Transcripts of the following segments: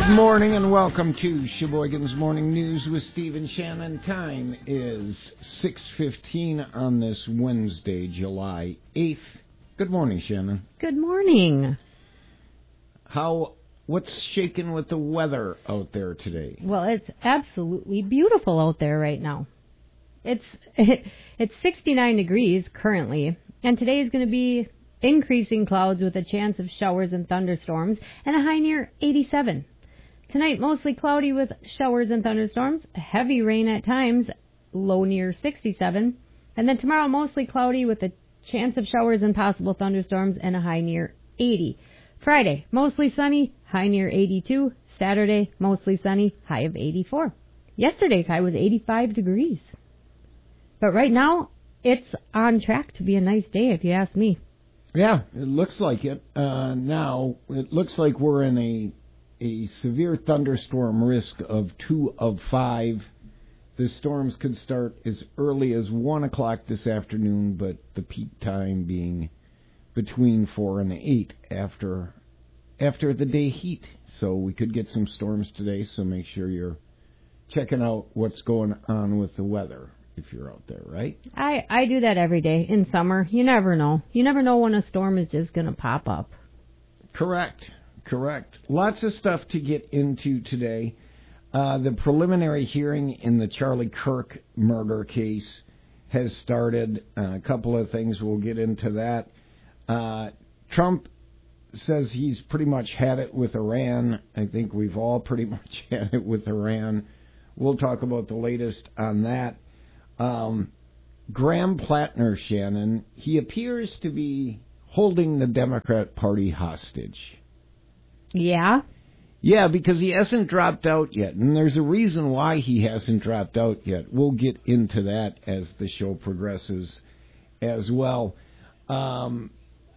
Good morning and welcome to Sheboygan's Morning News with Steve and Shannon. Time is 6:15 on this Wednesday, July 8th. Good morning, Shannon. Good morning. What's shaking with the weather out there today? Well, it's absolutely beautiful out there right now. It's 69 degrees currently, and today is going to be increasing clouds with a chance of showers and thunderstorms and a high near 87. Tonight, mostly cloudy with showers and thunderstorms, heavy rain at times, low near 67. And then tomorrow, mostly cloudy with a chance of showers and possible thunderstorms and a high near 80. Friday, mostly sunny, high near 82. Saturday, mostly sunny, high of 84. Yesterday's high was 85 degrees. But right now, it's on track to be a nice day, if you ask me. Yeah, it looks like it. Now, it looks like we're in a severe thunderstorm risk of 2 of 5. The storms could start as early as 1 o'clock this afternoon, but the peak time being between 4 and 8 after the day heat. So we could get some storms today, so make sure you're checking out what's going on with the weather if you're out there, right? I do that every day in summer. You never know. You never know when a storm is just going to pop up. Correct. Lots of stuff to get into today. The preliminary hearing in the Charlie Kirk murder case has started. A couple of things, we'll get into that. Trump says he's pretty much had it with Iran. I think we've all pretty much had it with Iran. We'll talk about the latest on that. Graham Plattner, Shannon, he appears to be holding the Democrat Party hostage. Yeah? Yeah, because he hasn't dropped out yet, and there's a reason why he hasn't dropped out yet. We'll get into that as the show progresses as well. Giannis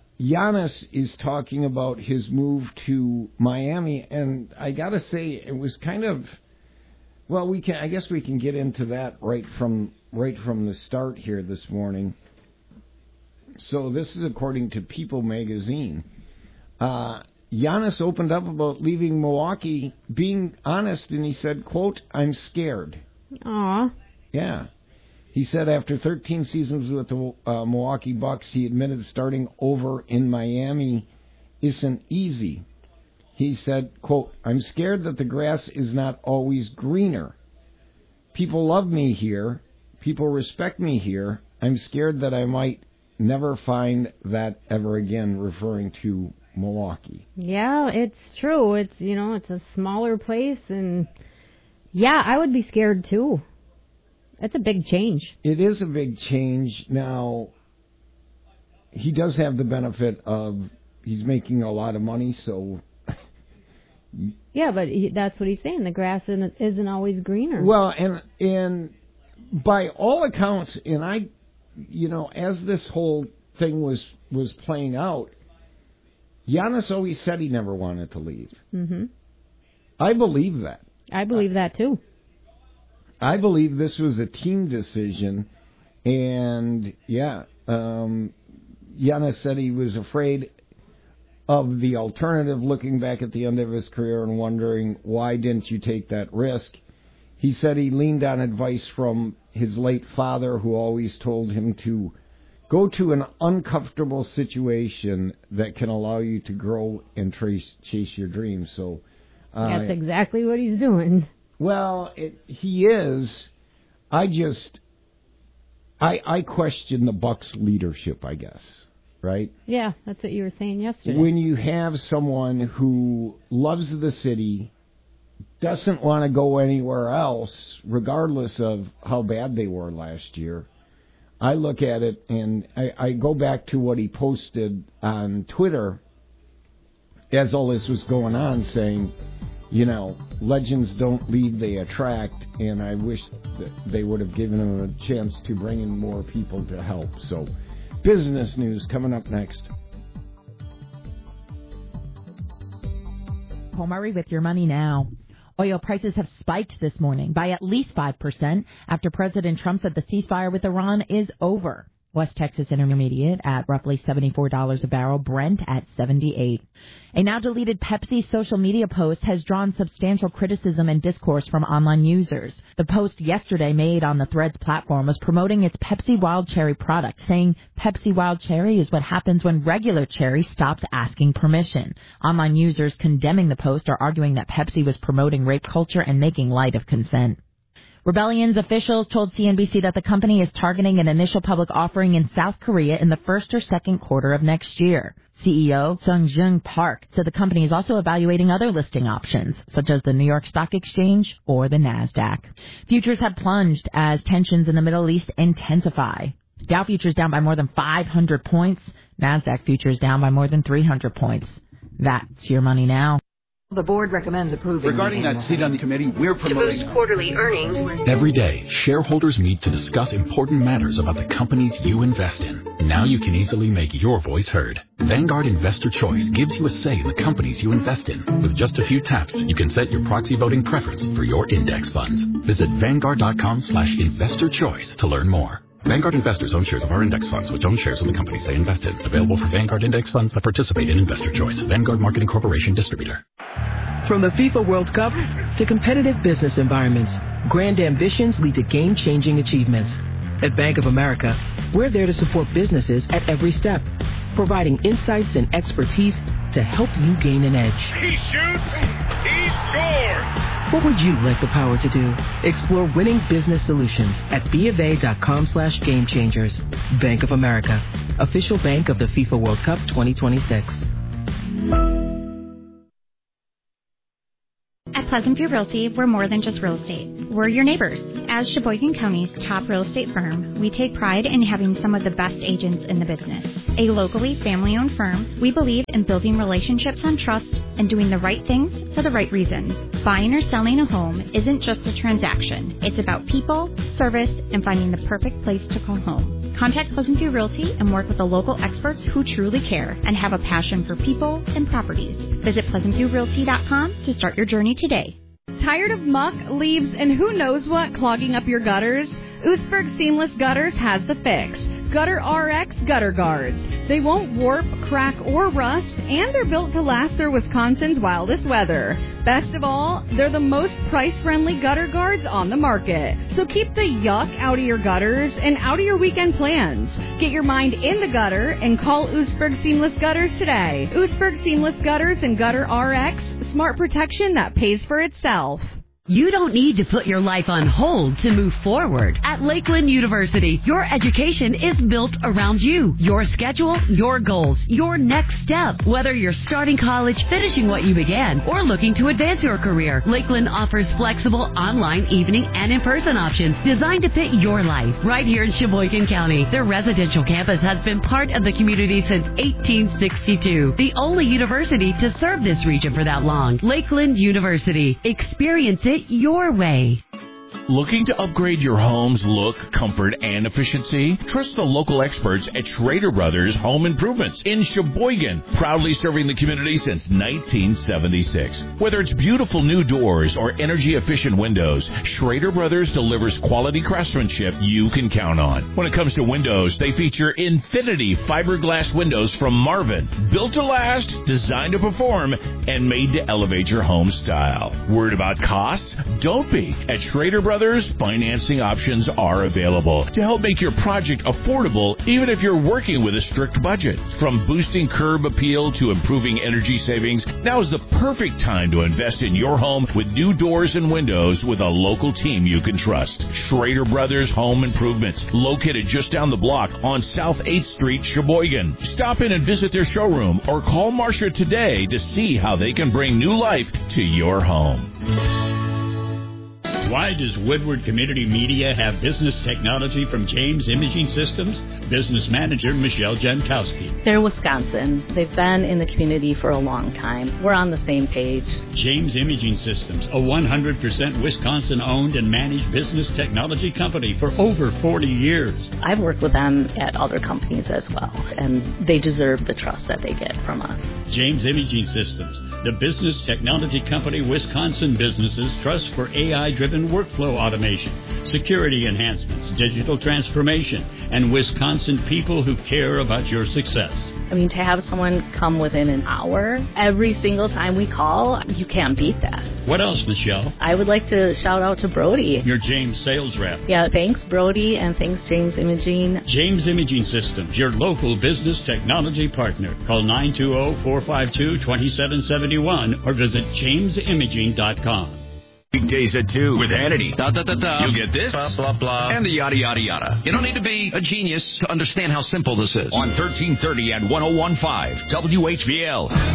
is talking about his move to Miami, and I gotta say, it was kind of, well, I guess we can get into that right from the start here this morning. So this is according to People magazine. Giannis opened up about leaving Milwaukee, being honest, and he said, quote, "I'm scared." Aw. Yeah. He said after 13 seasons with the Milwaukee Bucks, he admitted starting over in Miami isn't easy. He said, quote, "I'm scared that the grass is not always greener. People love me here. People respect me here. I'm scared that I might never find that ever again," referring to Milwaukee. Yeah, it's true. It's a smaller place, and yeah, I would be scared too. That's a big change. It is a big change. Now, he does have the benefit of he's making a lot of money, so... Yeah, but that's what he's saying. The grass isn't always greener. Well, and by all accounts, and I, as this whole thing was playing out, Giannis always said he never wanted to leave. Mm-hmm. I believe that. I believe that too. I believe this was a team decision, and Giannis said he was afraid of the alternative, looking back at the end of his career and wondering, why didn't you take that risk? He said he leaned on advice from his late father, who always told him to go to an uncomfortable situation that can allow you to grow and chase your dreams. So that's exactly what he's doing. Well, he is. I question the Bucks' leadership, I guess. Right? Yeah, that's what you were saying yesterday. When you have someone who loves the city, doesn't want to go anywhere else, regardless of how bad they were last year, I look at it and I go back to what he posted on Twitter as all this was going on, saying, legends don't leave, they attract, and I wish that they would have given him a chance to bring in more people to help. So, business news coming up next. Murray with your money now. Oil prices have spiked this morning by at least 5% after President Trump said the ceasefire with Iran is over. West Texas Intermediate at roughly $74 a barrel, Brent at $78. A now-deleted Pepsi social media post has drawn substantial criticism and discourse from online users. The post yesterday made on the Threads platform was promoting its Pepsi Wild Cherry product, saying Pepsi Wild Cherry is what happens when regular cherry stops asking permission. Online users condemning the post are arguing that Pepsi was promoting rape culture and making light of consent. Rebellion's officials told CNBC that the company is targeting an initial public offering in South Korea in the first or second quarter of next year. CEO Sung-Jung Park said the company is also evaluating other listing options, such as the New York Stock Exchange or the NASDAQ. Futures have plunged as tensions in the Middle East intensify. Dow futures down by more than 500 points. NASDAQ futures down by more than 300 points. That's your money now. The board recommends approving. Regarding that seat on the committee, we're promoting to boost quarterly earnings. Every day, shareholders meet to discuss important matters about the companies you invest in. Now you can easily make your voice heard. Vanguard Investor Choice gives you a say in the companies you invest in. With just a few taps, you can set your proxy voting preference for your index funds. Visit Vanguard.com/investor choice to learn more. Vanguard investors own shares of our index funds, which own shares of the companies they invest in. Available for Vanguard index funds that participate in Investor Choice. Vanguard Marketing Corporation distributor. From the FIFA World Cup to competitive business environments, grand ambitions lead to game-changing achievements. At Bank of America, we're there to support businesses at every step, providing insights and expertise to help you gain an edge. He shoots, he scores! What would you like the power to do? Explore winning business solutions at BofA.com/gamechangers. Bank of America, official bank of the FIFA World Cup 2026. At Pleasant View Realty, we're more than just real estate. We're your neighbors. As Sheboygan County's top real estate firm, we take pride in having some of the best agents in the business. A locally family-owned firm, we believe in building relationships on trust and doing the right things for the right reasons. Buying or selling a home isn't just a transaction. It's about people, service, and finding the perfect place to call home. Contact Pleasant View Realty and work with the local experts who truly care and have a passion for people and properties. Visit PleasantViewRealty.com to start your journey today. Tired of muck, leaves, and who knows what clogging up your gutters? Oostburg Seamless Gutters has the fix. Gutter RX Gutter Guards. They won't warp, crack, or rust, and they're built to last through Wisconsin's wildest weather. Best of all, they're the most price-friendly gutter guards on the market. So keep the yuck out of your gutters and out of your weekend plans. Get your mind in the gutter and call Oostburg Seamless Gutters today. Oostburg Seamless Gutters and Gutter RX, smart protection that pays for itself. You don't need to put your life on hold to move forward. At Lakeland University, your education is built around you, your schedule, your goals, your next step. Whether you're starting college, finishing what you began, or looking to advance your career, Lakeland offers flexible online, evening, and in-person options designed to fit your life. Right here in Sheboygan County, their residential campus has been part of the community since 1862. The only university to serve this region for that long. Lakeland University. Experience it your way. Looking to upgrade your home's look, comfort, and efficiency? Trust the local experts at Schrader Brothers Home Improvements in Sheboygan, proudly serving the community since 1976. Whether it's beautiful new doors or energy-efficient windows, Schrader Brothers delivers quality craftsmanship you can count on. When it comes to windows, they feature Infinity fiberglass windows from Marvin, built to last, designed to perform, and made to elevate your home style. Worried about costs? Don't be. At Schrader Brothers, financing options are available to help make your project affordable, even if you're working with a strict budget. From boosting curb appeal to improving energy savings, now is the perfect time to invest in your home with new doors and windows with a local team you can trust. Schrader Brothers Home Improvements, located just down the block on South 8th Street, Sheboygan. Stop in and visit their showroom or call Marcia today to see how they can bring new life to your home. Why does Woodward Community Media have business technology from James Imaging Systems? Business manager Michelle Jankowski. They're Wisconsin. They've been in the community for a long time. We're on the same page. James Imaging Systems, a 100% Wisconsin-owned and managed business technology company for over 40 years. I've worked with them at other companies as well, and they deserve the trust that they get from us. James Imaging Systems, the business technology company Wisconsin businesses trust for AI-driven workflow automation, security enhancements, digital transformation, and Wisconsin people who care about your success. I mean, to have someone come within an hour every single time we call, you can't beat that. What else, Michelle? I would like to shout out to Brody. Your James sales rep. Yeah, thanks, Brody, and thanks, James Imaging. James Imaging Systems, your local business technology partner. Call 920-452-2771 or visit jamesimaging.com. Weekdays at 2 with Hannity. You get this, blah, blah, blah, and the yada, yada, yada. You don't need to be a genius to understand how simple this is. On 1330 at 101.5 WHVL.